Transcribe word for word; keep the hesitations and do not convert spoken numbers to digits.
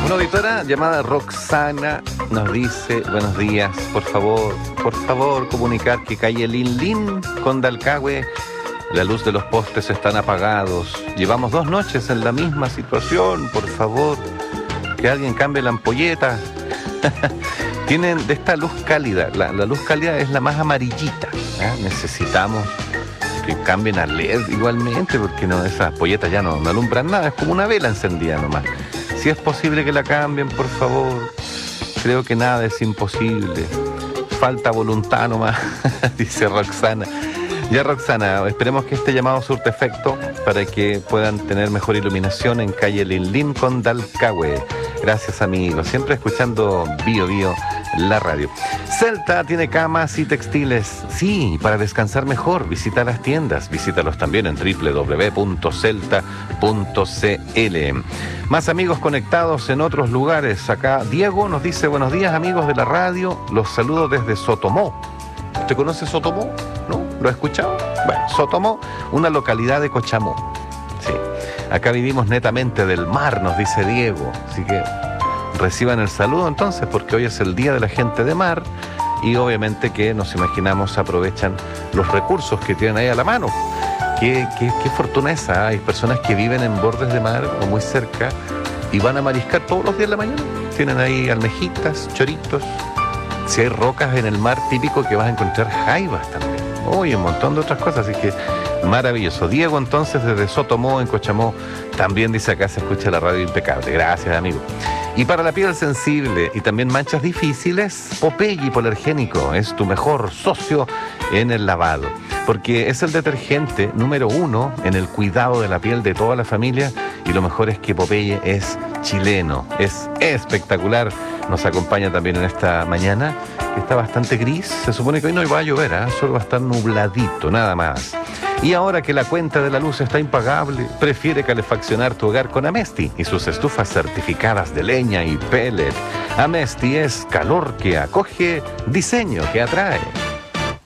Una auditora llamada Roxana nos dice, buenos días, por favor, por favor, comunicar que calle Linlin con Dalcahue, la luz de los postes están apagados. Llevamos dos noches en la misma situación, por favor, que alguien cambie la ampolleta. Tienen de esta luz cálida, la, la luz cálida es la más amarillita, ¿eh? Necesitamos que cambien a L E D igualmente, porque no, esas ampolletas ya no, no alumbran nada, es como una vela encendida nomás. Si es posible que la cambien, por favor. Creo que nada es imposible. Falta voluntad nomás, dice Roxana. Ya, Roxana, esperemos que este llamado surte efecto para que puedan tener mejor iluminación en calle Linlin con Dalcahue. Gracias, amigos. Siempre escuchando Bio Bio, la radio. Celta tiene camas y textiles. Sí, para descansar mejor, visita las tiendas. Visítalos también en doble u doble u doble u punto celta punto c l. Más amigos conectados en otros lugares. Acá Diego nos dice, buenos días, amigos de la radio. Los saludo desde Sotomó. ¿Usted conoce Sotomó? ¿No? ¿Lo ha escuchado? Bueno, Sotomó, una localidad de Cochamó. Sí. Acá vivimos netamente del mar, nos dice Diego. Así que reciban el saludo entonces, porque hoy es el Día de la Gente de Mar y obviamente que nos imaginamos aprovechan los recursos que tienen ahí a la mano. Qué, qué, qué fortuna esa. Hay personas que viven en bordes de mar o muy cerca y van a mariscar todos los días de la mañana. Tienen ahí almejitas, choritos. Si hay rocas en el mar, típico que vas a encontrar jaivas también. Uy, un montón de otras cosas, así que maravilloso. Diego, entonces, desde Sotomó, en Cochamó, también dice acá se escucha la radio impecable. Gracias, amigo. Y para la piel sensible y también manchas difíciles, Popeye Hipoalergénico es tu mejor socio en el lavado, porque es el detergente número uno en el cuidado de la piel de toda la familia y lo mejor es que Popeye es chileno, es espectacular. Nos acompaña también en esta mañana, que está bastante gris. Se supone que hoy no va a llover, ¿eh? Solo va a estar nubladito, nada más. Y ahora que la cuenta de la luz está impagable, prefiere calefaccionar tu hogar con Amesti y sus estufas certificadas de leña y pellet. Amesti es calor que acoge, diseño que atrae.